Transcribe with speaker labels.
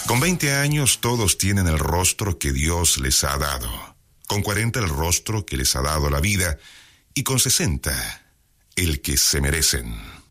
Speaker 1: Con 20 años todos tienen el rostro que Dios les ha dado. Con 40 el rostro que les ha dado la vida. Y con 60 el que se merecen.